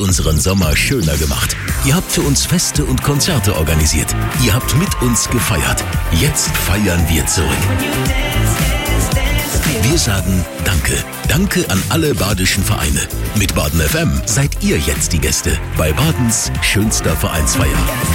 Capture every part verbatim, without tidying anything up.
unseren Sommer schöner gemacht. Ihr habt für uns Feste und Konzerte organisiert. Ihr habt mit uns gefeiert. Jetzt feiern wir zurück. Wir sagen Danke. Danke an alle badischen Vereine. Mit Baden F M seid ihr jetzt die Gäste bei Badens schönster Vereinsfeier.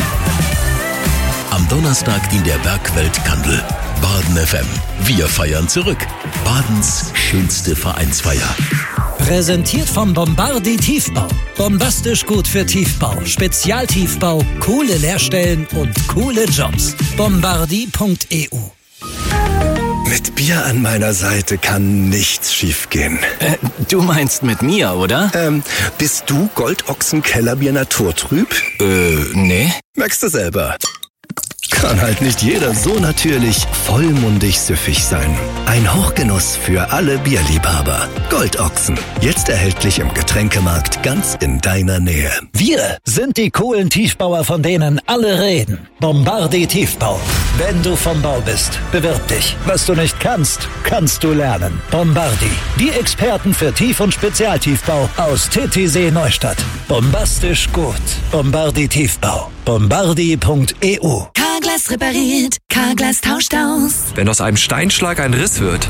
Am Donnerstag in der Bergwelt Kandel. Baden F M. Wir feiern zurück. Badens schönste Vereinsfeier. Präsentiert vom Bombardi Tiefbau. Bombastisch gut für Tiefbau, Spezialtiefbau, coole Leerstellen und coole Jobs. Bombardi punkt e u. Mit Bier an meiner Seite kann nichts schiefgehen. Äh, du meinst mit mir, oder? Ähm, bist du Goldochsen Kellerbier Naturtrüb? Äh, nee. Merkst du selber. Kann halt nicht jeder so natürlich vollmundig süffig sein. Ein Hochgenuss für alle Bierliebhaber. Goldochsen. Jetzt erhältlich im Getränkemarkt ganz in deiner Nähe. Wir sind die coolen Tiefbauer, von denen alle reden. Bombardi Tiefbau. Wenn du vom Bau bist, bewirb dich. Was du nicht kannst, kannst du lernen. Bombardi. Die Experten für Tief- und Spezialtiefbau aus Titisee Neustadt. Bombastisch gut. Bombardi Tiefbau. Bombardi punkt e u. Carglass repariert, Carglass tauscht aus. Wenn aus einem Steinschlag ein Riss wird,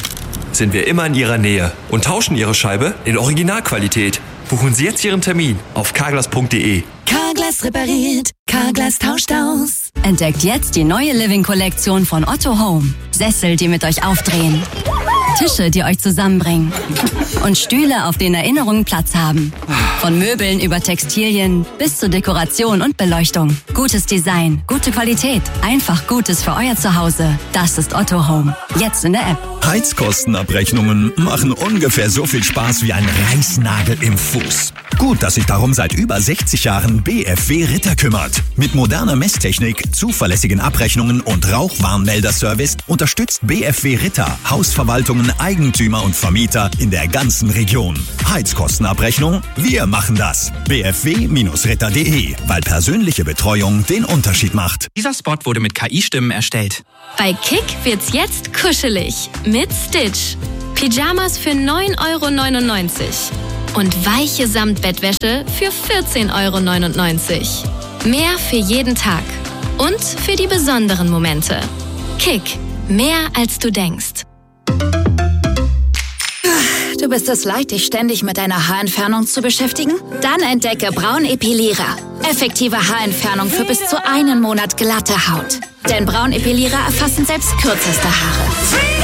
sind wir immer in Ihrer Nähe und tauschen Ihre Scheibe in Originalqualität. Buchen Sie jetzt Ihren Termin auf carglass punkt de. Carglass repariert, Carglass tauscht aus. Entdeckt jetzt die neue Living-Kollektion von Otto Home. Sessel, die mit euch aufdrehen. Tische, die euch zusammenbringen. Und Stühle, auf denen Erinnerungen Platz haben. Von Möbeln über Textilien bis zur Dekoration und Beleuchtung. Gutes Design, gute Qualität. Einfach Gutes für euer Zuhause. Das ist Otto Home. Jetzt in der App. Heizkostenabrechnungen machen ungefähr so viel Spaß wie ein Reißnagel im Fuß. Gut, dass sich darum seit über sechzig Jahren B F W Ritter kümmert. Mit moderner Messtechnik, zuverlässigen Abrechnungen und Rauchwarnmelderservice unterstützt B F W Ritter Hausverwaltungen, Eigentümer und Vermieter in der ganzen Region. Heizkostenabrechnung? Wir machen das. b f w Ritter punkt de, weil persönliche Betreuung den Unterschied macht. Dieser Spot wurde mit K I-Stimmen erstellt. Bei Kick wird's jetzt kuschelig mit Stitch. Pyjamas für neun Euro neunundneunzig und weiche Samtbettwäsche für vierzehn Euro neunundneunzig. Mehr für jeden Tag und für die besonderen Momente. Kick, mehr als du denkst. Du bist es leid, dich ständig mit deiner Haarentfernung zu beschäftigen? Dann entdecke Braun Epilierer. Effektive Haarentfernung für bis zu einen Monat glatte Haut. Denn Braun Epilierer erfassen selbst kürzeste Haare.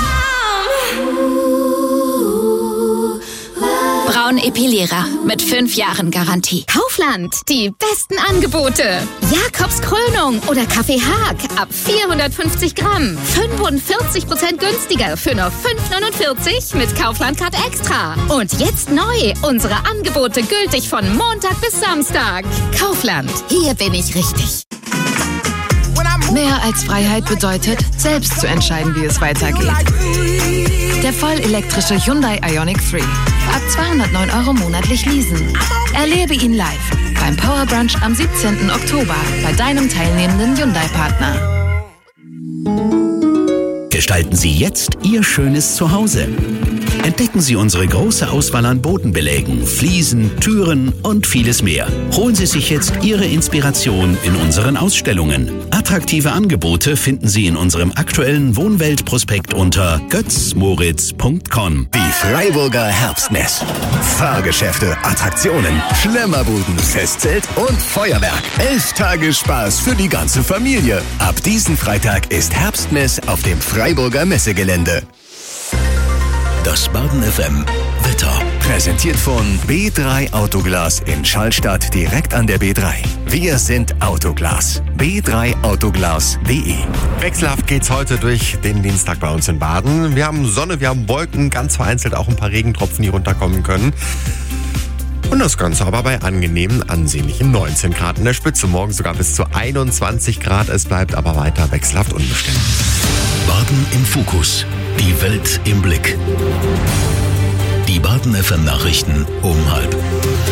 Braun Epilierer mit fünf Jahren Garantie. Kaufland, die besten Angebote. Jakobs Krönung oder Kaffee Haag ab vierhundertfünfzig Gramm. fünfundvierzig Prozent günstiger für nur fünf neunundvierzig mit Kaufland Card Extra. Und jetzt neu, unsere Angebote gültig von Montag bis Samstag. Kaufland, hier bin ich richtig. Mehr als Freiheit bedeutet, selbst zu entscheiden, wie es weitergeht. Der vollelektrische Hyundai Ioniq Three. Ab zweihundertneun Euro monatlich leasen. Erlebe ihn live beim Power Brunch am siebzehnten Oktober bei deinem teilnehmenden Hyundai-Partner. Gestalten Sie jetzt Ihr schönes Zuhause. Entdecken Sie unsere große Auswahl an Bodenbelägen, Fliesen, Türen und vieles mehr. Holen Sie sich jetzt Ihre Inspiration in unseren Ausstellungen. Attraktive Angebote finden Sie in unserem aktuellen Wohnweltprospekt unter götz moritz punkt com. Die Freiburger Herbstmess. Fahrgeschäfte, Attraktionen, Schlemmerbuden, Festzelt und Feuerwerk. Elf Tage Spaß für die ganze Familie. Ab diesen Freitag ist Herbstmess auf dem Freiburger Messegelände. Das Baden F M Wetter. Präsentiert von B drei Autoglas in Schallstadt direkt an der B drei. Wir sind Autoglas. b drei autoglas punkt de. Wechselhaft geht's heute durch den Dienstag bei uns in Baden. Wir haben Sonne, wir haben Wolken, ganz vereinzelt auch ein paar Regentropfen, die runterkommen können. Und das Ganze aber bei angenehmen, ansehnlichen neunzehn Grad in der Spitze. Morgen sogar bis zu einundzwanzig Grad. Es bleibt aber weiter wechselhaft unbestimmt. Baden im Fokus. Die Welt im Blick. Die Baden F M Nachrichten um halb.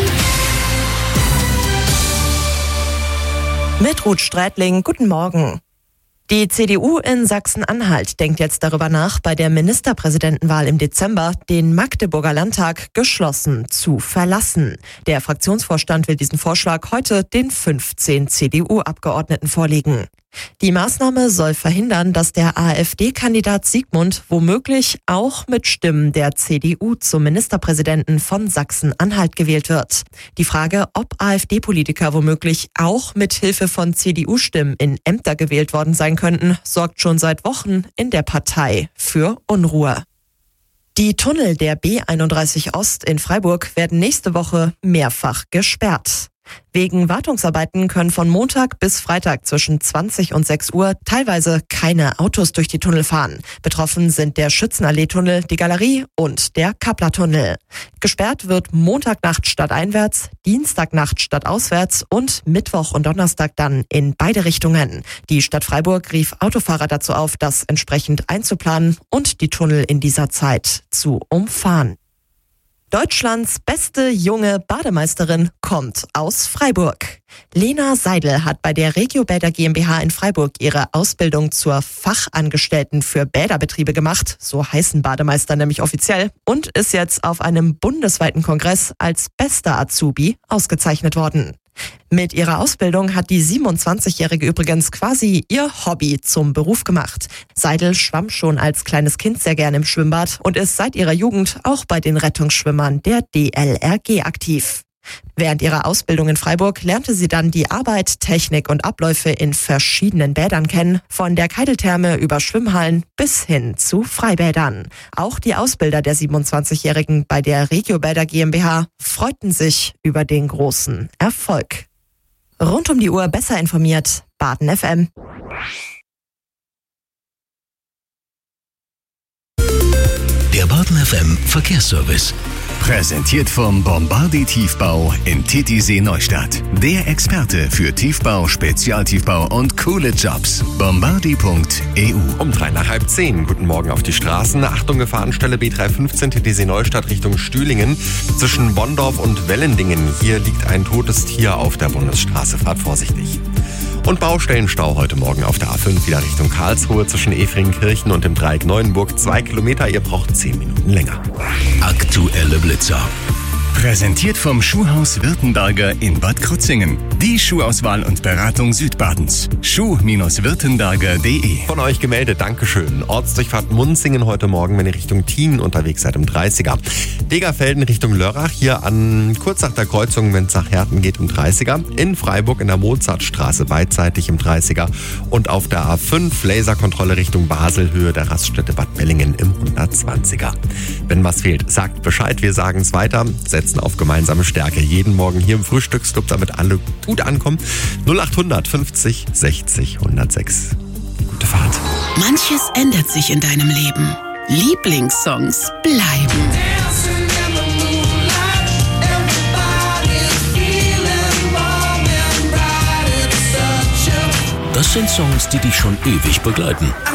Mit Ruth Streitling, guten Morgen. Die C D U in Sachsen-Anhalt denkt jetzt darüber nach, bei der Ministerpräsidentenwahl im Dezember den Magdeburger Landtag geschlossen zu verlassen. Der Fraktionsvorstand will diesen Vorschlag heute den fünfzehn C D U-Abgeordneten vorlegen. Die Maßnahme soll verhindern, dass der AfD-Kandidat Siegmund womöglich auch mit Stimmen der C D U zum Ministerpräsidenten von Sachsen-Anhalt gewählt wird. Die Frage, ob AfD-Politiker womöglich auch mit Hilfe von C D U-Stimmen in Ämter gewählt worden sein könnten, sorgt schon seit Wochen in der Partei für Unruhe. Die Tunnel der B einunddreißig Ost in Freiburg werden nächste Woche mehrfach gesperrt. Wegen Wartungsarbeiten können von Montag bis Freitag zwischen zwanzig und sechs Uhr teilweise keine Autos durch die Tunnel fahren. Betroffen sind der Schützenallee-Tunnel, die Galerie und der Kappler-Tunnel. Gesperrt wird Montagnacht stadteinwärts, Dienstagnacht stadtauswärts und Mittwoch und Donnerstag dann in beide Richtungen. Die Stadt Freiburg rief Autofahrer dazu auf, das entsprechend einzuplanen und die Tunnel in dieser Zeit zu umfahren. Deutschlands beste junge Bademeisterin kommt aus Freiburg. Lena Seidel hat bei der Regiobäder GmbH in Freiburg ihre Ausbildung zur Fachangestellten für Bäderbetriebe gemacht, so heißen Bademeister nämlich offiziell, und ist jetzt auf einem bundesweiten Kongress als bester Azubi ausgezeichnet worden. Mit ihrer Ausbildung hat die siebenundzwanzigjährige übrigens quasi ihr Hobby zum Beruf gemacht. Seidel schwamm schon als kleines Kind sehr gern im Schwimmbad und ist seit ihrer Jugend auch bei den Rettungsschwimmern der D L R G aktiv. Während ihrer Ausbildung in Freiburg lernte sie dann die Arbeit, Technik und Abläufe in verschiedenen Bädern kennen, von der Keideltherme über Schwimmhallen bis hin zu Freibädern. Auch die Ausbilder der siebenundzwanzigjährigen bei der Regiobäder GmbH freuten sich über den großen Erfolg. Rund um die Uhr besser informiert, Baden F M. Der Baden F M Verkehrsservice. Präsentiert vom Bombardi Tiefbau in Titisee Neustadt. Der Experte für Tiefbau, Spezialtiefbau und coole Jobs. Bombardi Punkt E U. Um drei nach halb zehn. Guten Morgen auf die Straßen. Achtung, Gefahrenstelle B dreihundertfünfzehn Titisee Neustadt Richtung Stühlingen. Zwischen Bonndorf und Wellendingen. Hier liegt ein totes Tier auf der Bundesstraße. Fahrt vorsichtig. Und Baustellenstau heute Morgen auf der A fünf wieder Richtung Karlsruhe zwischen Efringkirchen und dem Dreieck Neuenburg. Zwei Kilometer, ihr braucht zehn Minuten länger. Aktuelle Blitzer. Präsentiert vom Schuhhaus Württemberger in Bad Krozingen. Die Schuhauswahl und Beratung Südbadens. schuh Württemberger punkt de. Von euch gemeldet, Dankeschön. Ortsdurchfahrt Munzingen heute Morgen, wenn ihr Richtung Thien unterwegs seid, im dreißiger. Degerfelden Richtung Lörrach, hier an kurz nach der Kreuzung, wenn es nach Herten geht, im dreißiger. In Freiburg in der Mozartstraße beidseitig im dreißiger. Und auf der A fünf Laserkontrolle Richtung Basel, Höhe der Raststätte Bad Bellingen im hundertzwanziger. Wenn was fehlt, sagt Bescheid, wir sagen es weiter. Setzen auf gemeinsame Stärke. Jeden Morgen hier im Frühstücksclub, damit alle gut ankommen. null achthundert fünfzig sechzig hundertsechs. Gute Fahrt. Manches ändert sich in deinem Leben. Lieblingssongs bleiben. Das sind Songs, die dich schon ewig begleiten.